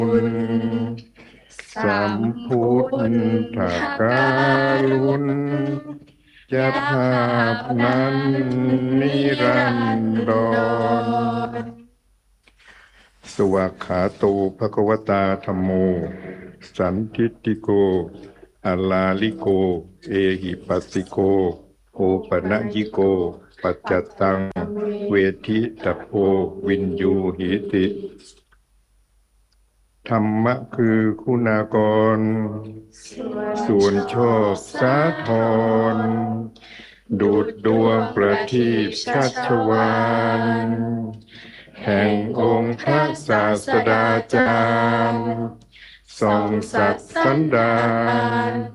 สัมพุทธการุณจะภาพนั้นนิรันดรสวากขาโตภควตาธัมโมสันทิฏฐิโกอาลาลิโกเอหิปัสสิโกโอปนัญญิโกปัจจตังเวทิตโพวินยูหิติธรรมะคือคุณากรส่วนชอบสาธรดูดดวงประทีปชัชวาลแห่งองค์พระศาสดาจารย์ทรงสัตย์สันดาน